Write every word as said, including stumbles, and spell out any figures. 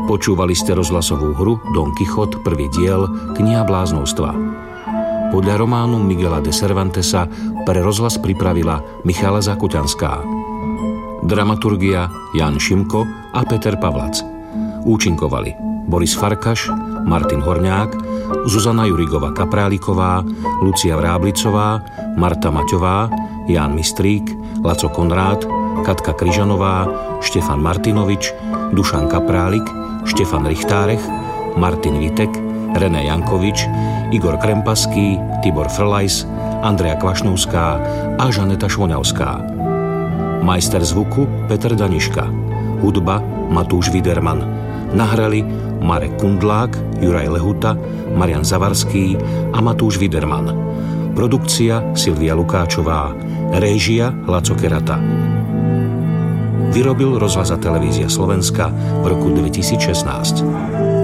Počúvali ste rozhlasovú hru Don Quichotte, prvý diel, Kniha bláznovstva. Podľa románu Miguela de Cervantesa pre rozhlas pripravila Michala Zakuťanská. Dramaturgia Jan Šimko a Peter Pavlac. Účinkovali Boris Farkaš, Martin Horňák, Zuzana Jurigová Kapráliková, Lucia Vráblicová, Marta Maťová, Ján Mistrík, Laco Konrád, Katka Kryžanová, Štefan Martinovič, Dušan Kaprálik, Štefan Richtárech, Martin Vitek, René Jankovič, Igor Krempaský, Tibor Frlajs, Andrea Kvašnovská a Žaneta Švoňavská. Majster zvuku Peter Daniška. Hudba Matúš Widerman. Nahrali Marek Kundlák, Juraj Lehuta, Marian Zavarský a Matúš Widerman. Produkcia Silvia Lukáčová. Réžia Laco Kerata. Vyrobil Rozhlas a televízia Slovenska v roku dvetisícšestnásť.